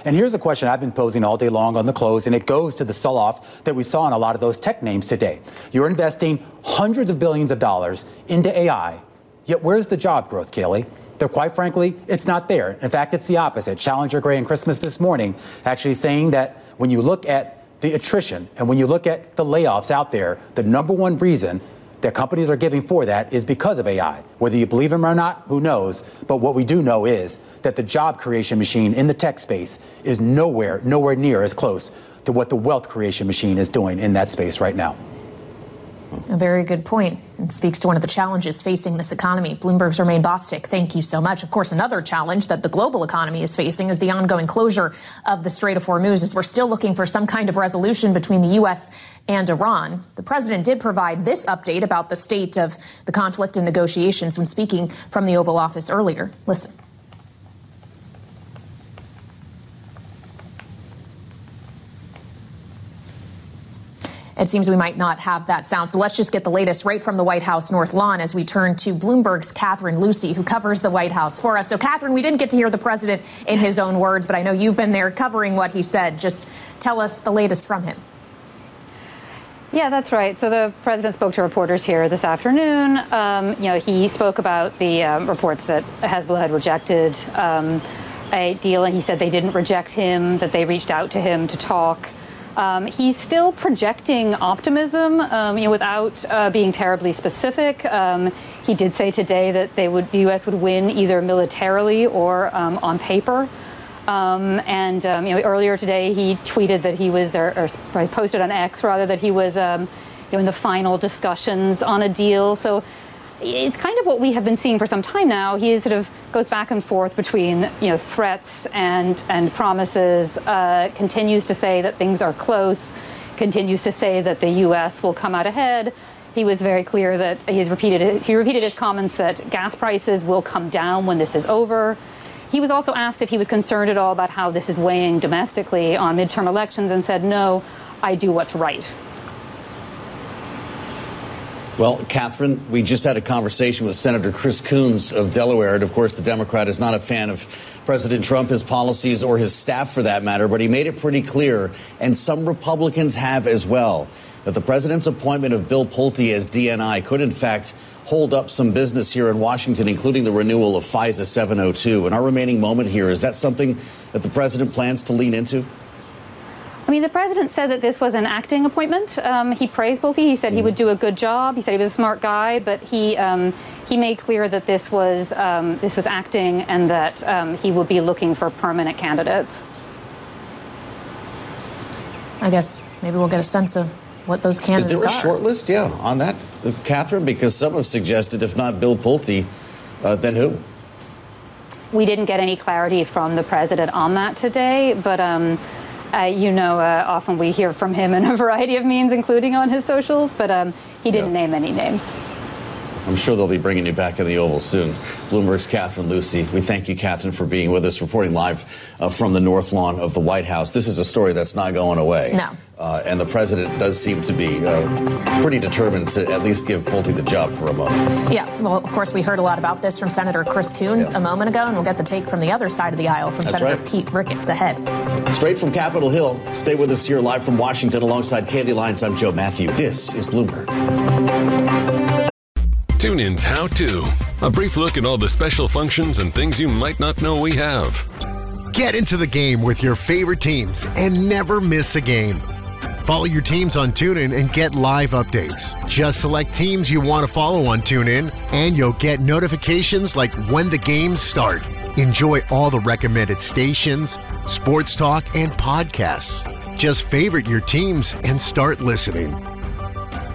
And here's a question I've been posing all day long on the close, and it goes to the sell-off that we saw in a lot of those tech names today. You're investing hundreds of billions of dollars into AI, yet where's the job growth, Kayleigh? Though quite frankly, it's not there. In fact, it's the opposite. Challenger Gray and Christmas this morning actually saying that when you look at the attrition and when you look at the layoffs out there, the number one reason that companies are giving for that is because of AI. Whether you believe them or not, who knows? But what we do know is that the job creation machine in the tech space is nowhere near as close to what the wealth creation machine is doing in that space right now. A very good point. It speaks to one of the challenges facing this economy. Bloomberg's Romaine Bostick, thank you so much. Of course, another challenge that the global economy is facing is the ongoing closure of the Strait of Hormuz, as we're still looking for some kind of resolution between the U.S. and Iran. The president did provide this update about the state of the conflict and negotiations when speaking from the Oval Office earlier. Listen. It seems we might not have that sound. So let's just get the latest right from the White House North Lawn as we turn to Bloomberg's Catherine Lucey, who covers the White House for us. So, Catherine, we didn't get to hear the president in his own words, but I know you've been there covering what he said. Just tell us the latest from him. Yeah, that's right. So the president spoke to reporters here this afternoon. He spoke about the reports that Hezbollah had rejected a deal, and he said they didn't reject him, that they reached out to him to talk. He's still projecting optimism, without being terribly specific. He did say today that the U.S. would win either militarily or on paper. Earlier today he tweeted that he was, or posted on X rather, that he was, in the final discussions on a deal. So it's kind of what we have been seeing for some time now. He sort of goes back and forth between, threats and promises, continues to say that things are close, continues to say that the U.S. will come out ahead. He was very clear that he repeated his comments that gas prices will come down when this is over. He was also asked if he was concerned at all about how this is weighing domestically on midterm elections and said, no, I do what's right. Well, Catherine, we just had a conversation with Senator Chris Coons of Delaware. And of course, the Democrat is not a fan of President Trump, his policies, or his staff for that matter. But he made it pretty clear, and some Republicans have as well, that the president's appointment of Bill Pulte as DNI could, in fact, hold up some business here in Washington, including the renewal of FISA 702. In our remaining moment here, is that something that the president plans to lean into? I mean, the president said that this was an acting appointment. He praised Pulte. He said he would do a good job. He said he was a smart guy, but he made clear that this was acting and that he would be looking for permanent candidates. I guess maybe we'll get a sense of what those candidates are. Is there a short list, on that, Catherine? Because some have suggested, if not Bill Pulte, then who? We didn't get any clarity from the president on that today, but often we hear from him in a variety of means, including on his socials, but he didn't name any names. I'm sure they'll be bringing you back in the Oval soon. Bloomberg's Catherine Lucey. We thank you, Catherine, for being with us, reporting live from the North Lawn of the White House. This is a story that's not going away. No. And the president does seem to be pretty determined to at least give Pulte the job for a moment. Yeah, well, of course, we heard a lot about this from Senator Chris Coons a moment ago, and we'll get the take from the other side of the aisle from Senator Pete Ricketts ahead. Straight from Capitol Hill. Stay with us here live from Washington alongside Katie Lyons. I'm Joe Matthew. This is Bloomberg. TuneIn's How To. A brief look at all the special functions and things you might not know we have. Get into the game with your favorite teams and never miss a game. Follow your teams on TuneIn and get live updates. Just select teams you want to follow on TuneIn, and you'll get notifications like when the games start. Enjoy all the recommended stations, sports talk, and podcasts. Just favorite your teams and start listening.